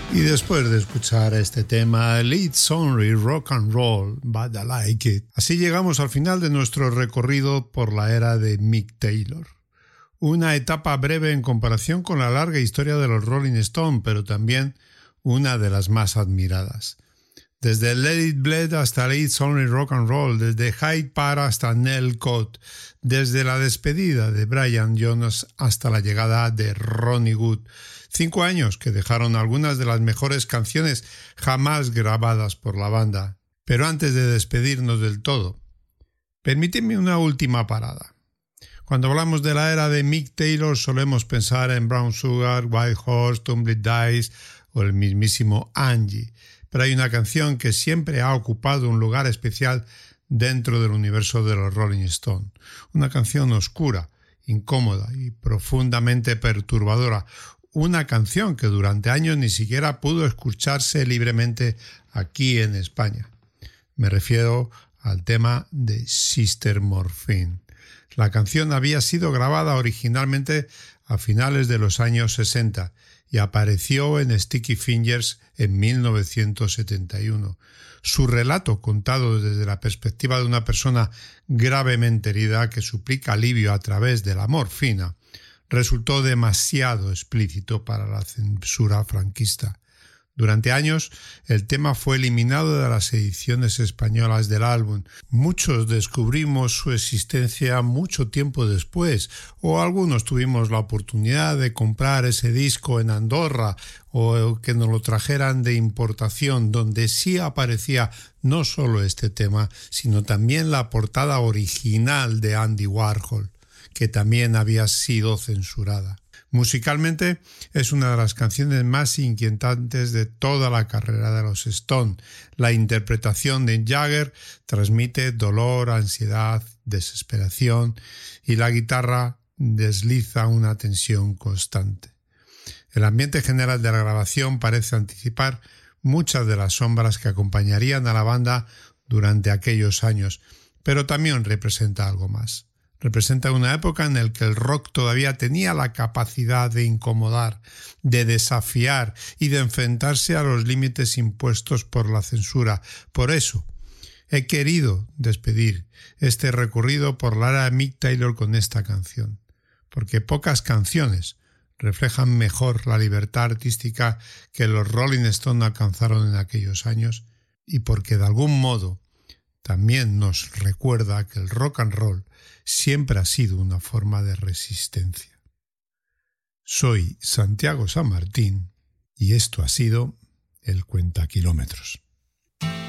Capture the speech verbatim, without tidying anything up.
Y después de escuchar este tema, It's Only Rock and Roll, but I Like It. Así llegamos al final de nuestro recorrido por la era de Mick Taylor. Una etapa breve en comparación con la larga historia de los Rolling Stones, pero también una de las más admiradas. Desde Let It Bleed hasta It's Only Rock and Roll, desde Hyde Park hasta Nell Cott, desde la despedida de Brian Jones hasta la llegada de Ronnie Wood. Cinco años que dejaron algunas de las mejores canciones jamás grabadas por la banda. Pero antes de despedirnos del todo, permíteme una última parada. Cuando hablamos de la era de Mick Taylor solemos pensar en Brown Sugar, White Horse, Tumbling Dice o el mismísimo Angie. Pero hay una canción que siempre ha ocupado un lugar especial dentro del universo de los Rolling Stones. Una canción oscura, incómoda y profundamente perturbadora. Una canción que durante años ni siquiera pudo escucharse libremente aquí en España. Me refiero al tema de Sister Morphine. La canción había sido grabada originalmente a finales de los años sesenta y apareció en Sticky Fingers en mil novecientos setenta y uno. Su relato, contado desde la perspectiva de una persona gravemente herida que suplica alivio a través de la morfina, resultó demasiado explícito para la censura franquista. Durante años, el tema fue eliminado de las ediciones españolas del álbum. Muchos descubrimos su existencia mucho tiempo después, o algunos tuvimos la oportunidad de comprar ese disco en Andorra o que nos lo trajeran de importación, donde sí aparecía no solo este tema, sino también la portada original de Andy Warhol, que también había sido censurada. Musicalmente es una de las canciones más inquietantes de toda la carrera de los Stones. La interpretación de Jagger transmite dolor, ansiedad, desesperación y la guitarra desliza una tensión constante. El ambiente general de la grabación parece anticipar muchas de las sombras que acompañarían a la banda durante aquellos años, pero también representa algo más. Representa una época en la que el rock todavía tenía la capacidad de incomodar, de desafiar y de enfrentarse a los límites impuestos por la censura. Por eso he querido despedir este recorrido por la era de Mick Taylor con esta canción, porque pocas canciones reflejan mejor la libertad artística que los Rolling Stones alcanzaron en aquellos años y porque de algún modo también nos recuerda que el rock and roll siempre ha sido una forma de resistencia. Soy Santiago San Martín y esto ha sido El Cuentakilómetros.